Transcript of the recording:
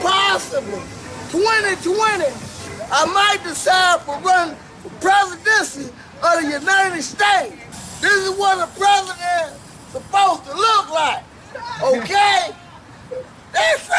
possibly 2020, I might decide for running for presidency of the United States. This is what a president is supposed to look like. Okay? That's right.